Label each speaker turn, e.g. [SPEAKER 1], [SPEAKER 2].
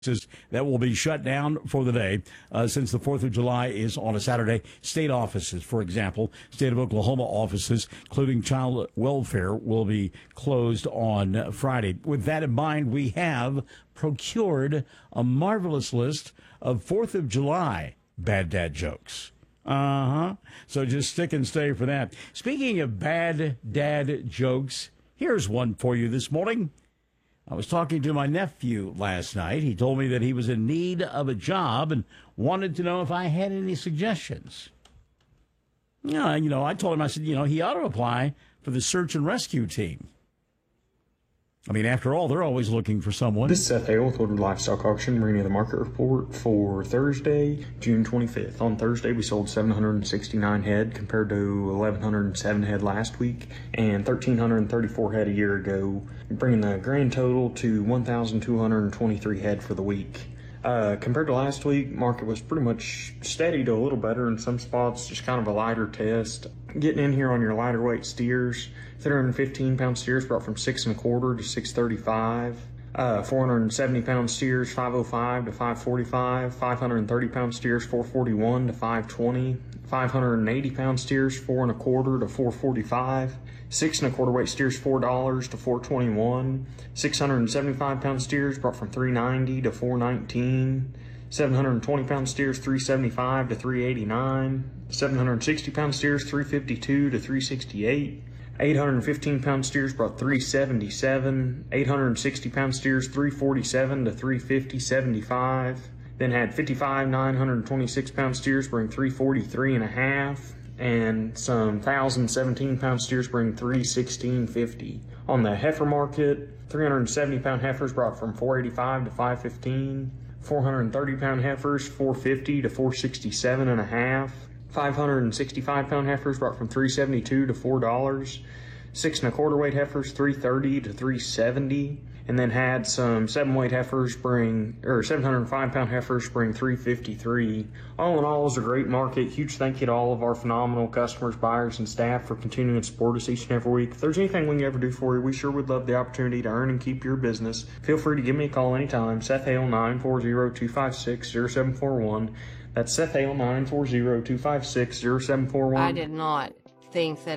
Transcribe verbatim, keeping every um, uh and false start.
[SPEAKER 1] that will be shut down for the day uh, since the fourth of July is on a Saturday. State offices, for example, state of Oklahoma offices, including child welfare, will be closed on Friday. With that in mind, we have procured a marvelous list of fourth of July bad dad jokes. Uh-huh. So just stick and stay for that. Speaking of bad dad jokes, here's one for you this morning. I was talking to my nephew last night. He told me that he was in need of a job and wanted to know if I had any suggestions. Yeah, you know, I told him, I said, you know, he ought to apply for the search and rescue team. I mean, after all, they're always looking for someone.
[SPEAKER 2] This is Seth Hale with Woodward Livestock Auction, bringing you the market report for Thursday, June twenty-fifth. On Thursday, we sold seven hundred sixty-nine head compared to eleven hundred seven head last week and one thousand three hundred thirty-four head a year ago, bringing the grand total to one thousand two hundred twenty-three head for the week. Uh, compared to last week, market was pretty much steady to a little better in some spots, just kind of a lighter test. Getting in here on your lighter weight steers, three hundred fifteen pound steers brought from six and a quarter to six thirty-five. Uh, four hundred seventy pound steers, five oh five to five forty-five. five hundred thirty pound steers, four forty-one to five twenty. five hundred eighty pound steers, four and a quarter to four forty-five. Six and a quarter weight steers, four dollars to four twenty-one. six hundred seventy-five pound steers brought from three ninety to four nineteen. seven hundred twenty pound steers, three seventy-five to three eighty-nine. seven hundred sixty pound steers, three fifty-two to three sixty-eight. eight hundred fifteen pound steers brought three seventy-seven. eight hundred sixty pound steers, three forty-seven to three fifty, seventy-five. Then had fifty-five, nine hundred twenty-six pound steers bring three forty-three and a half. And some one thousand seventeen pound steers bring three sixteen fifty. On the heifer market, three hundred seventy pound heifers brought from four eighty-five to five fifteen. four hundred thirty pound heifers, four fifty to four sixty-seven and a half. five hundred sixty-five pound heifers brought from three seventy-two to four dollars. Six and a quarter weight heifers, three thirty to three seventy. And then had some seven weight heifers bring, or seven hundred five pound heifers bring three fifty-three. All in all, it was a great market. Huge thank you to all of our phenomenal customers, buyers, and staff for continuing to support us each and every week. If there's anything we can ever do for you, we sure would love the opportunity to earn and keep your business. Feel free to give me a call anytime. Seth Hale, nine four zero, two five six, zero seven four one. That's Seth Hale, nine four zero, two five six, zero seven four one.
[SPEAKER 3] I did not think that